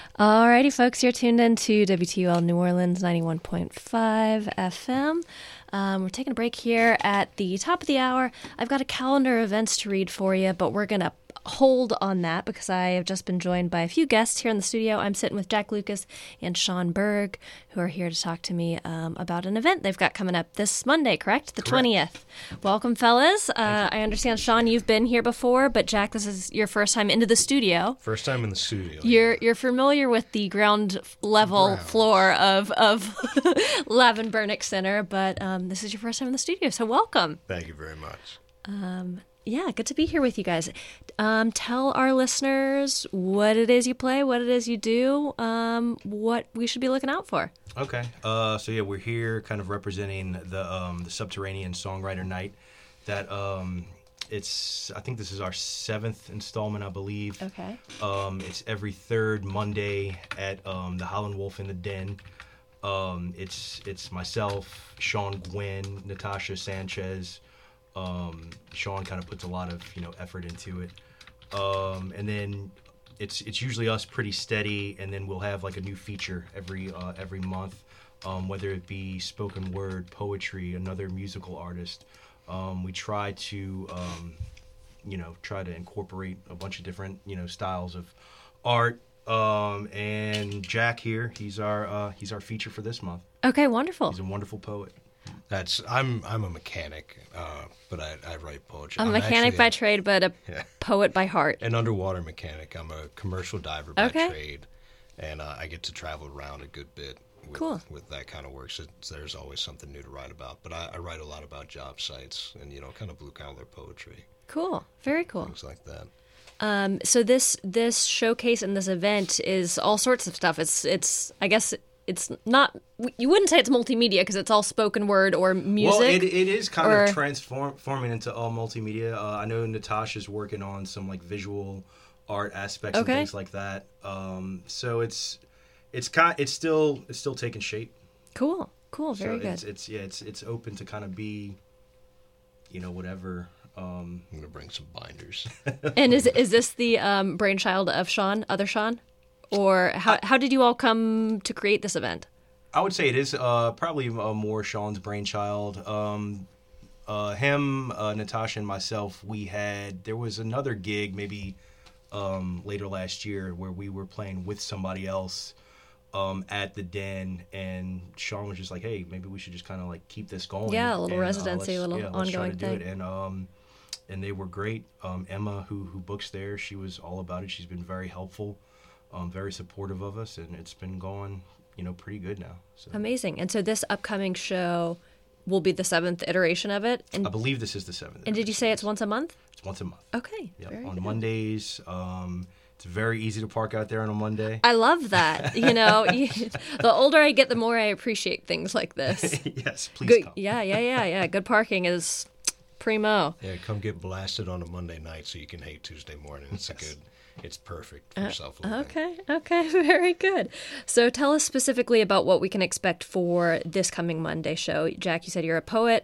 Alrighty, folks, you're tuned in to WTUL New Orleans 91.5 FM. We're taking a break here at the top of the hour. I've got a calendar of events to read for you, but we're going to hold on that because I have just been joined by a few guests here in the studio. I'm sitting with Jack Lucas and Sean Berg, who are here to talk to me about an event they've got coming up this Monday, correct? The 20th. Welcome, fellas. I understand, Sean, you've been here before, but Jack, this is your first time into the studio. First time in the studio. You're familiar with the ground level floor of Lavin Burnick Center, but this is your first time in the studio, so welcome. Thank you very much. Yeah, good to be here with you guys. Tell our listeners what it is you play, what it is you do, what we should be looking out for. Okay. So yeah, we're here kind of representing the Subterranean Songwriter Night. That I think this is our 7th installment, I believe. Okay. It's every third Monday at the Howlin' Wolf in the Den. It's myself, Sean Gwynn, Natasha Sanchez. Sean kind of puts a lot of effort into it, and then it's usually us pretty steady, and then we'll have like a new feature every month, whether it be spoken word, poetry, another musical artist. We try to incorporate a bunch of different styles of art. And Jack here, he's our feature for this month. Okay, wonderful. He's a wonderful poet. I'm a mechanic, but I write poetry. I'm a mechanic by trade, but a poet by heart. An underwater mechanic. I'm a commercial diver by trade, and I get to travel around a good bit with that kind of work. So there's always something new to write about. But I write a lot about job sites and kind of blue collar poetry. Cool, very cool. Things like that. So this showcase and this event is all sorts of stuff. It's I guess. It's not, you wouldn't say it's multimedia because it's all spoken word or music. Well, it is kind of transforming into all multimedia. I know Natasha's working on some like visual art aspects and things like that. So it's still taking shape. Cool, very good. It's open to kind of be, whatever. I'm gonna bring some binders. And is this the brainchild of Sean, other Sean? Or how did you all come to create this event? I would say it is probably more Sean's brainchild. Him, Natasha, and myself, there was another gig maybe later last year where we were playing with somebody else at the Den, and Sean was just like, hey, maybe we should just kind of like keep this going. Yeah, a little residency, a little ongoing ongoing thing. thing. And they were great. Emma, who books there, she was all about it. She's been very helpful. Very supportive of us, and it's been going, pretty good now. So. Amazing. And so this upcoming show will be the 7th iteration of it? And I believe this is the 7th. And did you say it's once a month? It's once a month. Okay. Yep. Very on good. Mondays. It's very easy to park out there on a Monday. I love that. The older I get, the more I appreciate things like this. Yes, please come. Yeah. Good parking is primo. Yeah, come get blasted on a Monday night so you can hate Tuesday morning. It's perfect for self-living. Okay, very good. So tell us specifically about what we can expect for this coming Monday show. Jack, you said you're a poet.